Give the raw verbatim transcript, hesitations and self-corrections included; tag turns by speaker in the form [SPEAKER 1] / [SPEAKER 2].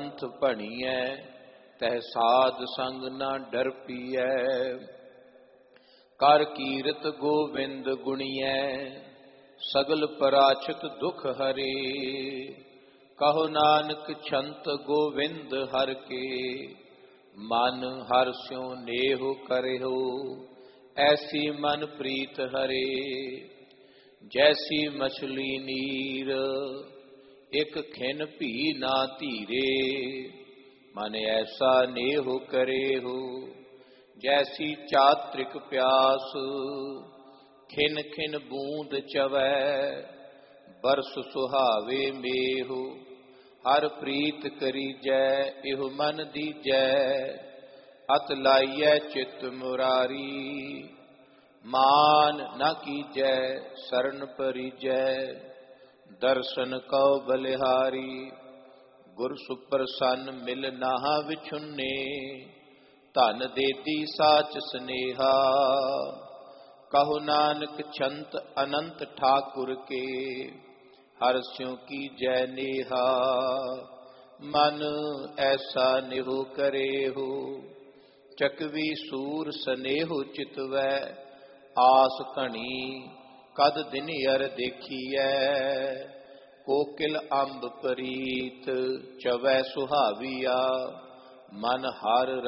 [SPEAKER 1] ਪੰਥ ਭਣੀਐ, ਤਹਿ ਸਾਧ ਸੰਗ ਨਾ ਡਰ ਪੀਐ। ਕਰ ਕੀਰਤ ਗੋਵਿੰਦ ਗੁਣੀਐ, ਸਗਲ ਪਰਾਛਿਤ ਦੁਖ ਹਰੇ। ਕਹੋ ਨਾਨਕ ਛੰਤ ਗੋਵਿੰਦ ਹਰ ਕੇ, ਮਨ ਹਰਿ ਸਿਉ ਨੇਹੁ ਕਰਿਓ, ਐਸੀ ਮਨ ਪ੍ਰੀਤ ਹਰੇ। ਜੈਸੀ ਮਛਲੀ ਨੀਰ, ਇਕ ਖਿਨ ਭੀ ਨਾ ਧੀਰੇ। ਮਨ ਐਸਾ ਨੇਹੁ ਕਰੇਹੁ, ਜੈਸੀ ਚਾਤ੍ਰਿਕ ਪਿਆਸ। ਖਿਨ ਖਿਨ ਬੂੰਦ ਚਵੈ, ਬਰਸ ਸੁਹਾਵੇ ਮੇਹੁ। ਹਰ ਪ੍ਰੀਤ ਕਰੀਜੈ, ਇਹੋ ਮਨ ਦੀਜੈ। ਅਤ ਲਾਈਐ ਚਿਤ ਮੁਰਾਰੀ, ਮਾਨ ਨਾ ਕੀਜੈ ਸਰਨ ਪਰੀਜੈ। ਦਰਸ਼ਨ ਕਉ ਬਲਿਹਾਰੀ, ਗੁਰ ਸੁਪਰਸੰਨ ਮਿਲ ਨਾਹ ਵਿਛੁੰਨੇ। ਧਨ ਦੇਤੀ ਸਾਚ ਸਨੇਹਾ, ਕਹੋ ਨਾਨਕ ਛੰਤ ਅਨੰਤ ਠਾਕੁਰ ਕੇ। ਹਰਿ ਸਿਉ ਕੀਜੈ ਨੇਹਾ, ਮਨ ਐਸਾ ਨਿਹੁ ਕਰੇਹੁ। ਚਕਵੀ ਸੂਰ ਸਨੇਹੁ ਚਿਤਵੈ, ਆਸ ਘਣੀ ਕਦ ਦਿਨ ਅਰ ਦੇਖੀਐ। ਕੋਕਿਲ ਅੰਬ ਪ੍ਰੀਤ ਚਵੈ ਸੁਹਾਵੀਆ, ਮਨ ਹਰ